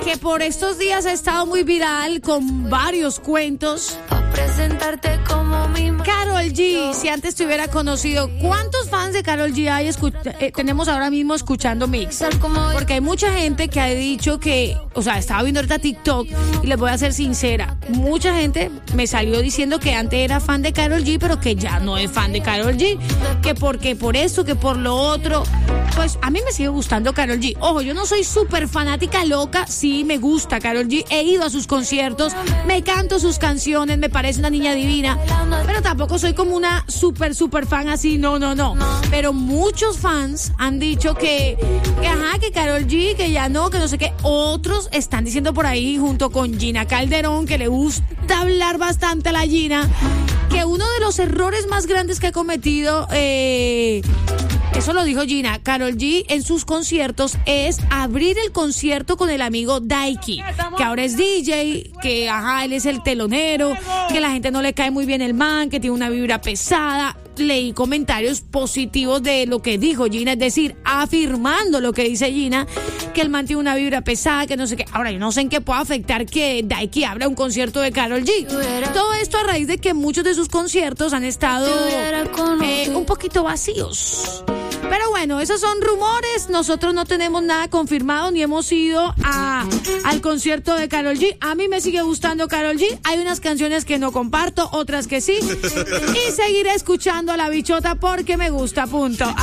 que por estos días ha estado muy viral con varios cuentos. Presentarte como mi Karol G, si antes te hubiera conocido, ¿cuántos fans de Karol G hay tenemos ahora mismo escuchando Mix? Porque hay mucha gente que ha dicho que, o sea, estaba viendo ahorita TikTok y les voy a ser sincera, mucha gente me salió diciendo que antes era fan de Karol G, pero que ya no es fan de Karol G, que porque por esto, que por lo otro. Pues a mí me sigue gustando Karol G. Ojo, yo no soy súper fanática loca, sí me gusta Karol G, he ido a sus conciertos, me canto sus canciones, me parece una niña divina, pero tampoco soy como una súper fan así, no. Pero muchos fans han dicho que Karol G, que ya no, que no sé qué. Otros están diciendo por ahí, junto con Gina Calderón, que le gusta hablar bastante a la Gina, que uno de los errores más grandes que ha cometido, eso lo dijo Gina, Karol G en sus conciertos, es abrir el concierto con el amigo Daiki, que ahora es DJ, que él es el telonero, que la gente no le cae muy bien el man, que tiene una vibra pesada. Leí comentarios positivos de lo que dijo Gina, es decir, afirmando lo que dice Gina, que el man tiene una vibra pesada, que no sé qué. Ahora, yo no sé en qué puede afectar que Daiki abra un concierto de Karol G. Todo esto a raíz de que muchos de sus conciertos han estado un poquito vacíos. Pero bueno, esos son rumores. Nosotros no tenemos nada confirmado ni hemos ido al concierto de Karol G. A mí me sigue gustando Karol G. Hay unas canciones que no comparto, otras que sí. Y seguiré escuchando a la bichota porque me gusta, punto.